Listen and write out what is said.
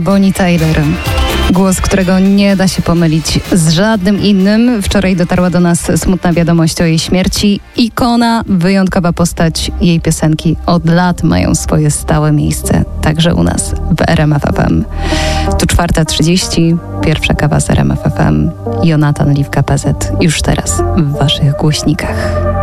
Bonnie Tyler. Głos, którego nie da się pomylić z żadnym innym. Wczoraj dotarła do nas smutna wiadomość o jej śmierci. Ikona, wyjątkowa postać. Jej piosenki od lat mają swoje stałe miejsce, także u nas w RMF FM. Tu 4:30, pierwsza kawa z RMF FM. Jonatan Liwka PZ już teraz w waszych głośnikach.